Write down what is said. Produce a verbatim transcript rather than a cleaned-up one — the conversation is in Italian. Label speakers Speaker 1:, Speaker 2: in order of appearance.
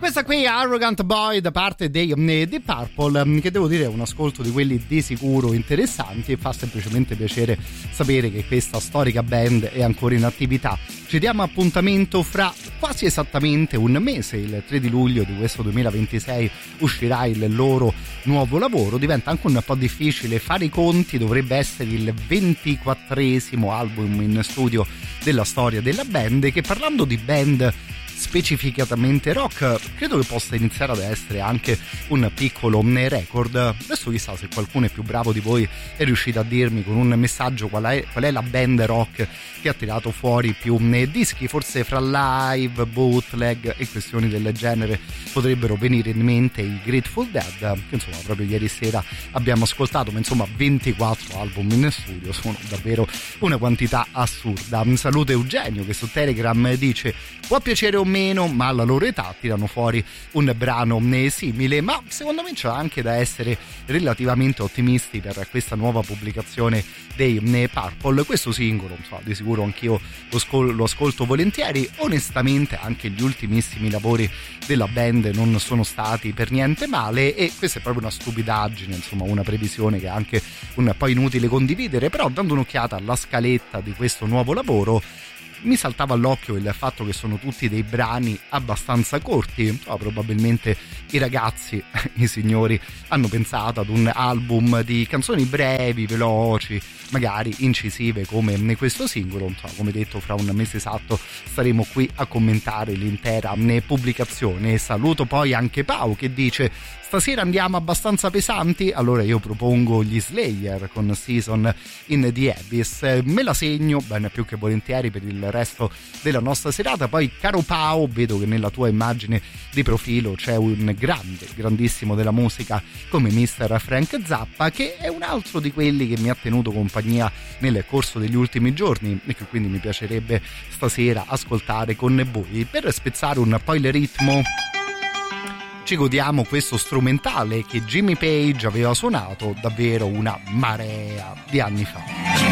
Speaker 1: Questa qui è Arrogant Boy da parte dei Deep Purple, che devo dire è un ascolto di quelli di sicuro interessanti e fa semplicemente piacere sapere che questa storica band è ancora in attività. Ci diamo appuntamento fra quasi esattamente un mese, il tre di luglio di questo duemilaventisei uscirà il loro nuovo lavoro. Diventa anche un po' difficile fare i conti, dovrebbe essere il ventiquattresimo album in studio della storia della band, che parlando di band specificatamente rock credo che possa iniziare ad essere anche un piccolo record. Adesso chissà se qualcuno è più bravo di voi è riuscito a dirmi con un messaggio qual è, qual è la band rock che ha tirato fuori più dischi. Forse fra live, bootleg e questioni del genere potrebbero venire in mente i Grateful Dead, che insomma proprio ieri sera abbiamo ascoltato, ma insomma ventiquattro album in studio sono davvero una quantità assurda. Un saluto Eugenio che su Telegram dice: può piacere o meno, ma alla loro età tirano fuori un brano simile. Ma secondo me c'è anche da essere relativamente ottimisti per questa nuova pubblicazione dei Purple. Questo singolo, insomma, di sicuro anch'io lo, scol- lo ascolto volentieri. Onestamente anche gli ultimissimi lavori della band non sono stati per niente male, e questa è proprio una stupidaggine, insomma una previsione che è anche un po' inutile condividere, però dando un'occhiata alla scaletta di questo nuovo lavoro mi saltava all'occhio il fatto che sono tutti dei brani abbastanza corti. Oh, probabilmente i ragazzi, i signori, hanno pensato ad un album di canzoni brevi, veloci, magari incisive come questo singolo. Insomma, come detto, fra un mese esatto staremo qui a commentare l'intera pubblicazione. Saluto poi anche Pau che dice: stasera andiamo abbastanza pesanti, allora io propongo gli Slayer con Season in the Abyss. Me la segno ben più che volentieri per il resto della nostra serata. Poi caro Pau, vedo che nella tua immagine di profilo c'è un grande, grandissimo della musica come mister Frank Zappa, che è un altro di quelli che mi ha tenuto compagnia nel corso degli ultimi giorni e che quindi mi piacerebbe stasera ascoltare con voi. Per spezzare un po' il ritmo ci godiamo questo strumentale che Jimmy Page aveva suonato davvero una marea di anni fa.